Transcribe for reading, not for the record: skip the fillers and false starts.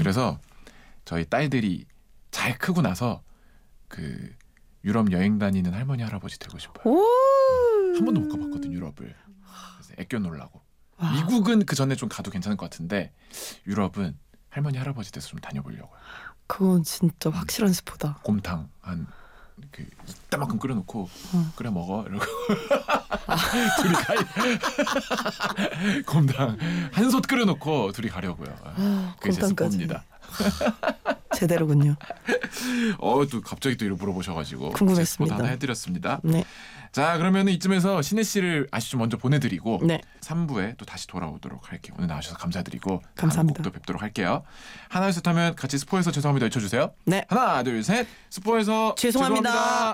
그래서 저희 딸들이 잘 크고 나서 그 유럽 여행 다니는 할머니 할아버지 되고 싶어요. 한 번도 못 가봤거든 유럽을. 그래서 애껴 놀라고. 미국은 그 전에 좀 가도 괜찮을 것 같은데 유럽은 할머니 할아버지 돼서 좀 다녀보려고요. 그건 진짜 확실한 스포다. 곰탕 한 그 이따만큼 끓여놓고 끓여 먹어 이러고 둘이 곰탕 한 솥 끓여놓고 둘이 가려고요. 그게 제 스포입니다. 제대로군요. 또 갑자기 또 이걸 물어보셔가지고 궁금했습니다. 하나 해드렸습니다. 네. 자 그러면 이쯤에서 신혜 씨를 아시죠 먼저 보내드리고 네. 3부에 또 다시 돌아오도록 할게요. 오늘 나와주셔서 감사드리고 감사합니다. 또 뵙도록 할게요. 하나 둘 셋 하면 같이 스포해서 죄송합니다 외쳐주세요. 네. 하나 둘 셋 스포해서 죄송합니다.